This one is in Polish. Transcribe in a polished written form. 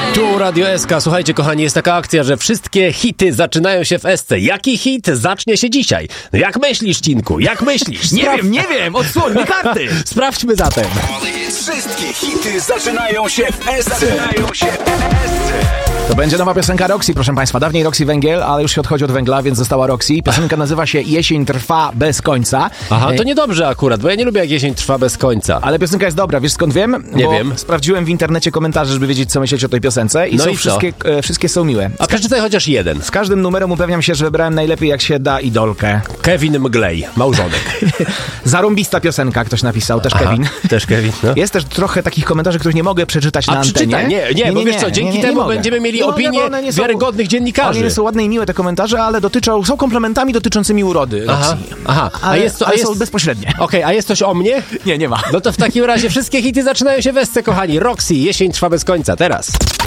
Tu Radio SK. Słuchajcie, kochani, jest taka akcja, że wszystkie hity zaczynają się w SC. Jaki hit zacznie się dzisiaj? No jak myślisz, Cinku? Jak myślisz? Nie wiem, odsłoń mi karty! Sprawdźmy zatem. Wszystkie hity zaczynają się w SC. To będzie nowa piosenka Roxy, proszę Państwa. Dawniej Roxy Węgiel, ale już się odchodzi od węgla, więc została Roxy. Piosenka nazywa się Jesień trwa bez końca. Aha, to niedobrze akurat, bo ja nie lubię, jak jesień trwa bez końca. Ale piosenka jest dobra, wiesz skąd wiem? Nie Bo wiem. Sprawdziłem w internecie komentarze, żeby wiedzieć, co myśleć o tej piosence. I No są i co? wszystkie są miłe. A przeczytaj chociaż jeden. Z każdym numerem upewniam się, że wybrałem najlepiej jak się da idolkę. Kevin Mglej, małżonek. Zarąbista piosenka, ktoś napisał, też Kevin. Też Kevin, no. Jest też trochę takich komentarzy, których nie mogę przeczytać na antenie. Przeczytaj, nie, bo wiesz co, dzięki temu mogę. będziemy mieli No, opinie bo one nie są- wiarygodnych dziennikarzy. One są ładne i miłe te komentarze, ale są komplementami dotyczącymi urody Roxy. Aha. Ale są bezpośrednie. Okej, a jest coś o mnie? Nie ma. No to w takim razie wszystkie hity zaczynają się w SC, kochani. Roxy, jesień trwa bez końca, teraz.